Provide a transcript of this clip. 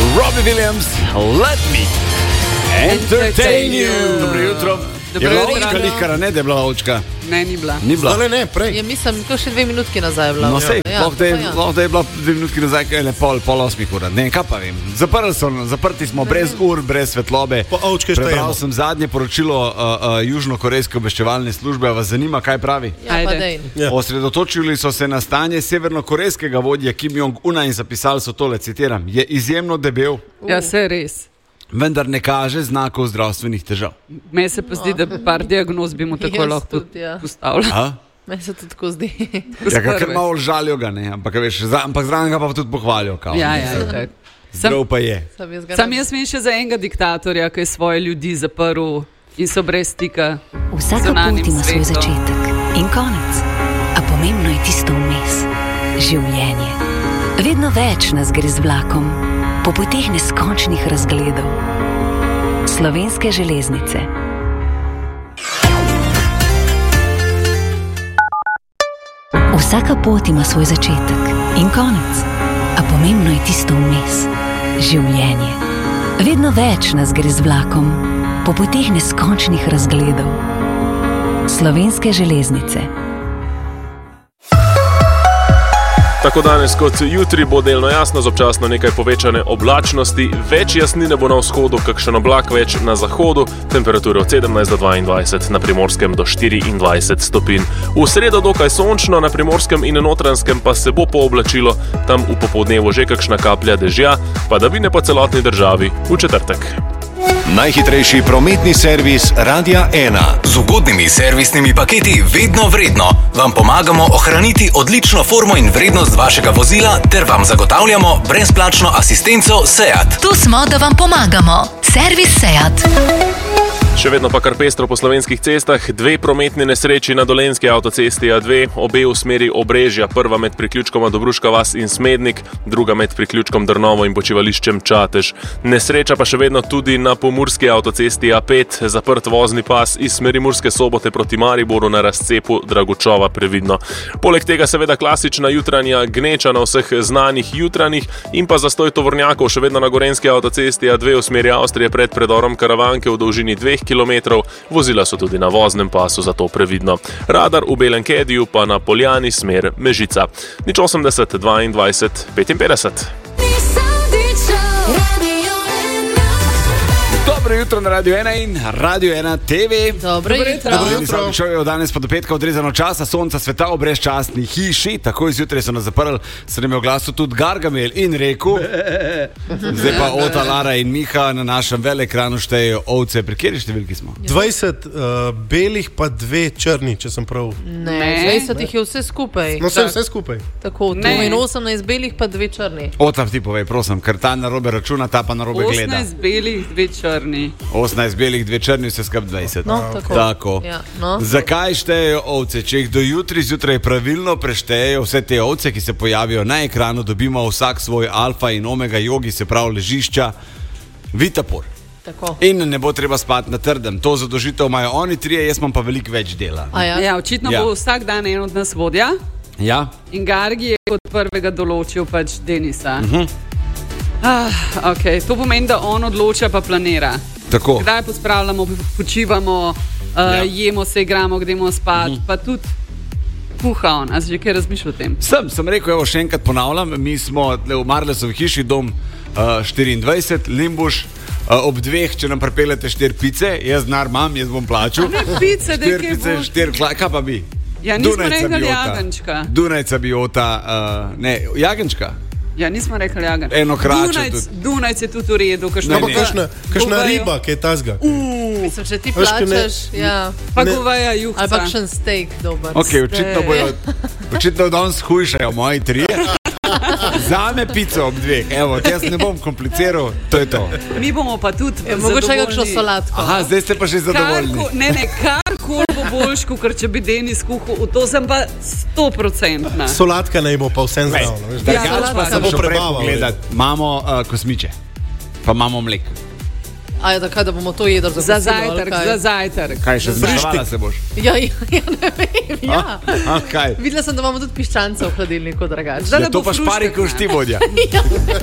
Robbie Williams, Let Me Entertain You. Dobro jutro. Je bila očka likara, ne da je bila očka? Ne, ni bila. Ni bila. Ne, prej. Ja, mislim, ko še 2 minutki nazaj je bila. No sej, lahko da je bila 2 minutki nazaj, kaj je pol 8 ura. Ne, kaj pa vem. Zaprti smo, brez ur, brez svetlobe. Prebral sem zadnje poročilo južnokorejske obveščevalne službe. Vas zanima, kaj pravi? Ja, pa dej. Ja. Osredotočili so se na stanje severnokorejskega vodja Kim Jong-una in zapisali so tole, citiram, je izjemno debel, Ja, se res. vendar ne kaže znakov zdravstvenih težav. Meni se pa zdi, da par diagnoz bi mu tako Jaz lahko tudi, ja. postavljal. A? Meni se tudi tako zdi. Ja, ker malo žalijo ga, ne, ampak zraven ga pa tudi pohvalijo. Kao. Ja, tako. Zdrav pa je. Sam jaz vem še za enega diktatorja, ki je svoje ljudi zaprl in so brez stika. Vsaka pot ima svoj začetek in konec, a pomembno je tisto vmes. Življenje. Vedno več nas gre z vlakom, po poteh neskončnih razgledov. Slovenske železnice. Vsaka pot ima svoj začetek in konec, a pomembno je tisto vmes. Življenje. Vedno več nas gre z vlakom, po poteh neskončnih razgledov. Slovenske železnice. Tako danes kot jutri bo delno jasno z občasno nekaj povečane oblačnosti, več jasnine bo na vzhodu, kakšen oblak več na zahodu, temperature od 17 do 22, na Primorskem do 24 stopinj. V sredo dokaj sončno, na Primorskem in Notranjskem pa se bo pooblačilo, tam v popoldnevu že kakšna kaplja dežja, padavine po celotni državi v četrtek. Najhitrejši prometni servis Radia 1. Z ugodnimi servisnimi paketi vedno vredno vam pomagamo ohraniti odlično formo in vrednost vašega vozila ter vam zagotavljamo brezplačno asistenco SEAT. Tu smo, da vam pomagamo. Servis SEAT. Še vedno pa kar pestro po slovenskih cestah, 2 prometni nesreči na Dolenjski avtocesti A2, obe v smeri Obrežja, prva med priključkoma Dobruška vas in Smednik, druga med priključkom Drnovo in počivališčem Čatež. Nesreča pa še vedno tudi na Pomurski avtocesti A5, zaprt vozni pas iz smeri Murske Sobote proti Mariboru na razcepu Dragučova previdno. Poleg tega seveda klasična jutranja gneča na vseh znanih jutranjih in pa zastoj tovornjakov še vedno na Gorenjski avtocesti A2 v smeri Avstrije pred predorom Karavanke v dolžini 2 kilometrov, vozila so tudi na voznem pasu, zato previdno. Radar v Belem Kediju pa na Poljani smer Mežica. 080 22 55. Dobro jutro na Radio 1 in Radio 1 TV. Dobro jutro. Šel je danes pa do petka odrezano časa, sonca, sveta v brezčasni hiši. Takoj zjutraj so nas zaprli, se nam je v glasu tudi Gargamel in rekel. Zdaj pa Ota, Lara in Miha na našem velekranu štejejo ovce. Pri kateri številki smo? 20 belih pa 2 črni, če sem prav. Ne, 20 jih je vse skupaj. No, vse skupaj. Tako, tu in 18 belih pa 2 črni. Ota, ti povej, prosim, ker ta narobe računa, ta pa narobe gleda. 18 belih, 2 črni. 18 belih, 2 črni, vse skup 20. No, tako. Ja, no. Zakaj štejejo ovce? Če jih do jutri zjutraj pravilno preštejejo vse te ovce, ki se pojavijo na ekranu, dobimo vsak svoj alfa in omega jogi, se pravi ležišča, Vitapur. Tako. In ne bo treba spati na trdem. To zadožitev imajo oni 3, jaz imam pa veliko več dela. Ja, očitno bo vsak dan en od nas vodja. Ja. In Gargi je kot prvega določil pač Denisa. Okay. To pomeni, da on odloča pa planira. Tako. Kdaj pospravljamo, počivamo, jemo se, igramo, gremo spat, pa tudi kuha on. A si že kaj razmišljal o tem? Sem rekel, evo še enkrat ponavljam, mi smo v Marlesovi hiši, dom 24, Limbuš, ob 2, če nam pripeljete 4 pice, jaz denar imam, jaz bom plačal. A ne pice, 4 pice, 4 kaj pa bi? Ja, nismo rekli jagenčka. Dunajca biota, ne, jagenčka. Ja, nismo rekli jagenčka. Eno kračo. Dunajc je tudi v redu. Kakšna riba, kaj je tazga. Mislim, če ti plačaš, ja. Pa goveja juhca. Ali pa kakšen steak dober. Ok, očitno danes hujšajo moji 3. Zame pico ob 2. Evo, jaz ne bom kompliciral, to je to. Mi bomo pa tudi mogoče kakšno solatko. Aha, zdaj ste pa že zadovoljni. Karkoli bo boljš, ker če bi Denis kuhal, to sem pa 100%. Solatka ne bo pa vsem zdravno. Ja, pa se bo prebaval. Imamo kosmiče, pa imamo mlek. A je tako, da bomo to jedli za zajtrk. Kaj še zmešvala se boš? Ja, ne vem, ja. Kaj? Videla sem, da imamo tudi piščance v hladilniku, dragač. To pa šparikov šti vodja.